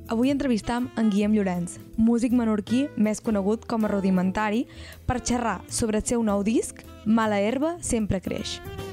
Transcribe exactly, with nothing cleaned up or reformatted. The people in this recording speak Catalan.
Avui entrevistam en Guillem Llorenç, músic menorquí més conegut com a Rudimentari, per xerrar sobre el seu nou disc Mala herba sempre creix.